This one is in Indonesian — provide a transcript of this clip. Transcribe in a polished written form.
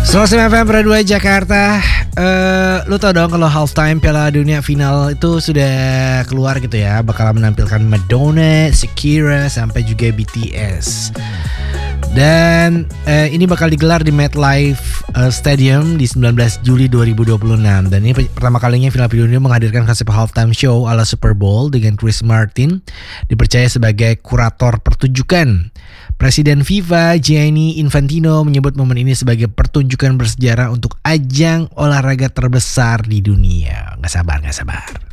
105 FM Pro 2 Jakarta. Lu tau dong kalau halftime Piala Dunia final itu sudah keluar gitu ya. Bakal menampilkan Madonna, Shakira, sampai juga BTS. Dan ini bakal digelar di MetLife Stadium di 19 Juli 2026. Dan ini pertama kalinya final Piala Dunia menghadirkan konsep halftime show ala Super Bowl dengan Chris Martin dipercaya sebagai kurator pertunjukan. Presiden FIFA Gianni Infantino menyebut momen ini sebagai pertunjukan bersejarah untuk ajang olahraga terbesar di dunia. Gak sabar.